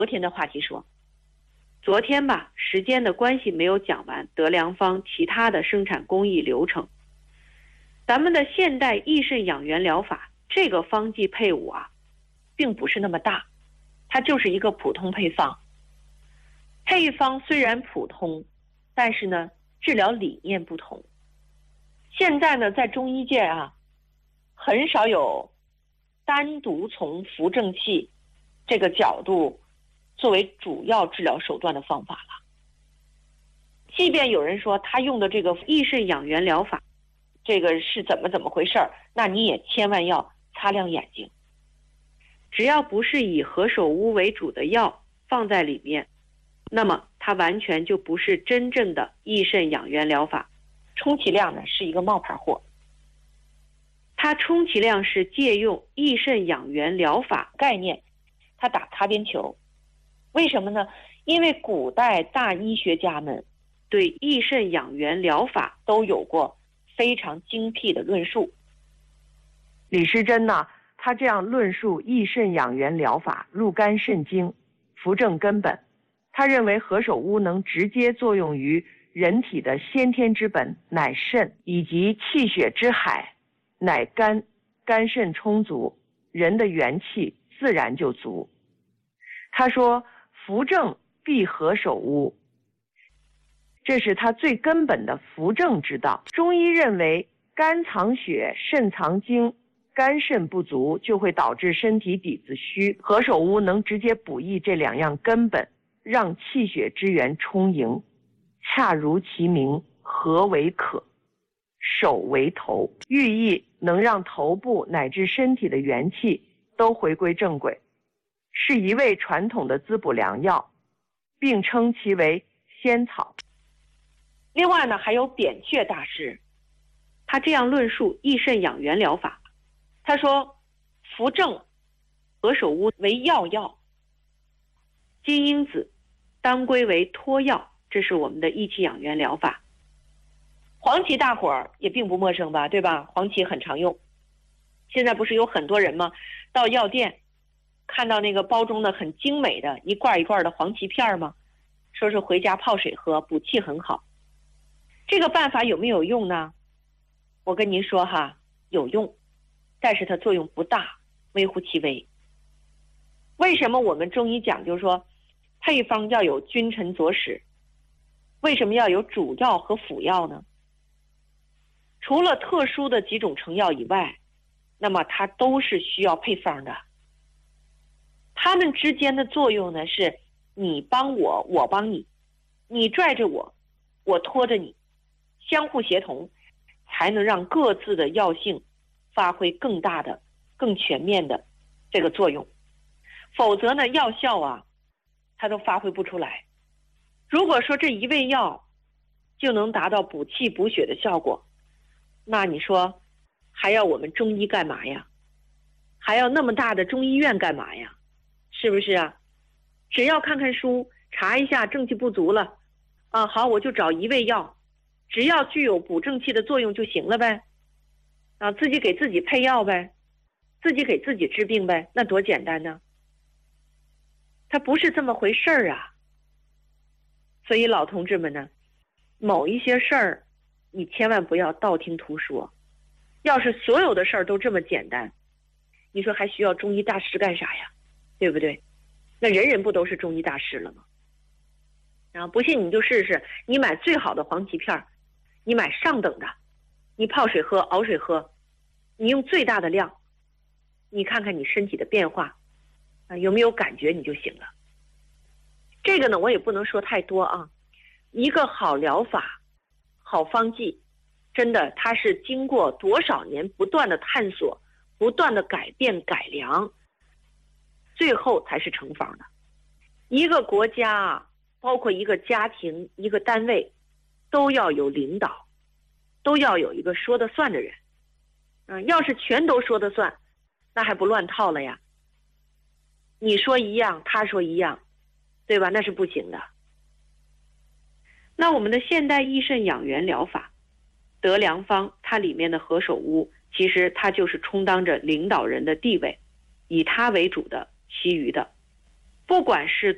昨天的话题说，昨天吧，时间的关系没有讲完德良方其他的生产工艺流程。咱们的现代益肾养元疗法这个方剂配伍啊，并不是那么大，它就是一个普通配方。配方虽然普通，但是呢，治疗理念不同。现在呢，在中医界啊，很少有单独从扶正气这个角度作为主要治疗手段的方法了。即便有人说他用的这个益肾养元疗法，这个是怎么回事，那你也千万要擦亮眼睛。只要不是以何首乌为主的药放在里面，那么它完全就不是真正的益肾养元疗法，充其量呢是一个冒牌货。它充其量是借用益肾养元疗法概念，它打擦边球。为什么呢？因为古代大医学家们对益肾养元疗法都有过非常精辟的论述。 李时珍呢，他这样论述益肾养元疗法入肝肾经，扶正根本。他认为何首乌能直接作用于人体的先天之本乃肾，以及气血之海乃肝，肝肾充足，人的元气自然就足。他说扶正必何首乌，这是他最根本的扶正之道。中医认为肝藏血，肾藏精，肝肾不足就会导致身体底子虚，何首乌能直接补益这两样根本，让气血之源充盈。恰如其名，何为可，首为头，寓意能让头部乃至身体的元气都回归正轨，是一味传统的滋补良药，并称其为仙草。 另外呢，还有扁鹊大师，他这样论述益肾养元疗法。他说扶正何首乌为药，金樱子当归为托药，这是我们的益气养元疗法。黄芪大伙儿也并不陌生吧，对吧？黄芪很常用。现在不是有很多人吗？到药店看到那个包装的很精美的一罐一罐的黄芪片吗？说是回家泡水喝，补气很好。这个办法有没有用呢？我跟您说哈，有用，但是它作用不大，微乎其微。为什么我们中医讲究说配方要有君臣佐使？为什么要有主药和辅药呢？除了特殊的几种成药以外，那么它都是需要配方的。它们之间的作用呢，是你帮我，我帮你，你拽着我，我拖着你，相互协同，才能让各自的药性发挥更大的、更全面的这个作用。否则呢，药效啊，它都发挥不出来。如果说这一味药就能达到补气补血的效果，那你说还要我们中医干嘛呀？还要那么大的中医院干嘛呀？是不是啊？只要看看书，查一下正气不足了啊，好，我就找一味药，只要具有补正气的作用就行了呗。啊，自己给自己配药呗，自己给自己治病呗，那多简单呢。它不是这么回事儿啊。所以老同志们呢，某一些事儿你千万不要道听途说。要是所有的事儿都这么简单，你说还需要中医大师干啥呀？对不对？那人人不都是中医大师了吗？然后不信你就试试，你买最好的黄芪片，你买上等的，你泡水喝，熬水喝，你用最大的量，你看看你身体的变化啊，有没有感觉你就行了。这个呢，我也不能说太多啊。一个好疗法、好方剂，真的它是经过多少年不断的探索、不断的改变改良，最后才是成方的。一个国家啊，包括一个家庭、一个单位，都要有领导，都要有一个说得算的人。要是全都说得算，那还不乱套了呀？你说一样，他说一样，对吧？那是不行的。那我们的现代益肾养元疗法德良方，它里面的何首乌，其实它就是充当着领导人的地位，以它为主的其余的，不管是